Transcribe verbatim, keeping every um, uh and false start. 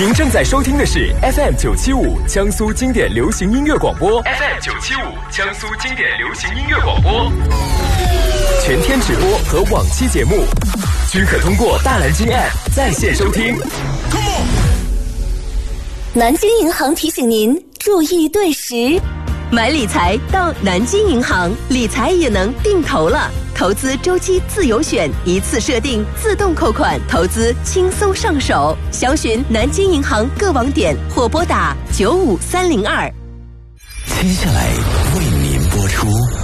您正在收听的是 F M 九七五江苏经典流行音乐广播 ，F M 九七五江苏经典流行音乐广播，全天直播和往期节目均可通过大蓝鲸 App 在线收听。 南京银行提醒您注意对时，买理财到南京银行，理财也能定投了。投资周期自由选，一次设定自动扣款，投资轻松上手。详询南京银行各网点或拨打九五三零二。 接下来为您播出